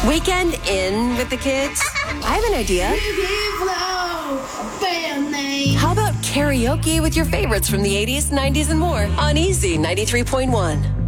Weekend in with the kids? I have an idea. How about karaoke with your favorites from the 80s, 90s, and more on Easy 93.1?